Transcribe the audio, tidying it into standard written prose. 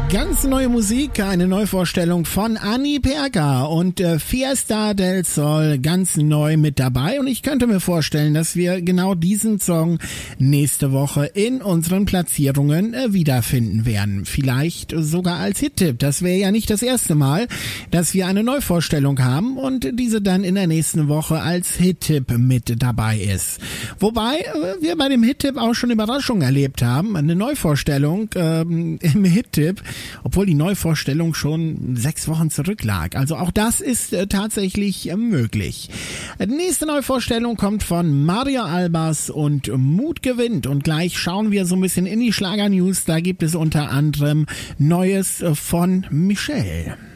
Ganz neue Musik, eine Neuvorstellung von Anni Perka und Fiesta del Sol ganz neu mit dabei. Und ich könnte mir vorstellen, dass wir genau diesen Song nächste Woche in unseren Platzierungen wiederfinden werden. Vielleicht sogar als Hit-Tipp. Das wäre ja nicht das erste Mal, dass wir eine Neuvorstellung haben und diese dann in der nächsten Woche als Hit-Tipp mit dabei ist. Wobei wir bei dem Hit-Tipp auch schon Überraschungen erlebt haben. Eine Neuvorstellung im Hit-Tipp, obwohl die Neuvorstellung schon 6 Wochen zurücklag. Also auch das ist tatsächlich möglich. Die nächste Neuvorstellung kommt von Mario Albers und Mut gewinnt. Und gleich schauen wir so ein bisschen in die Schlager-News. Da gibt es unter anderem Neues von Michelle.